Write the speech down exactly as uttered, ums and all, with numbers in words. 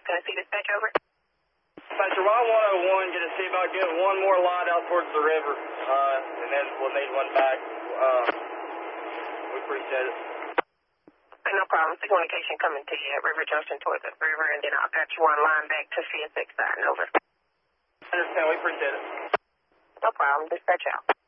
Tennessee dispatch, over. Dispatcher, one oh one, get to see about getting one more lot out towards the river, uh, and then we'll need one back. Uh, we appreciate it. No problem. Communication coming to you at River Junction towards the river, and then I'll got you one line back to C S X side, over. I understand. We appreciate it. No problem. Dispatch out.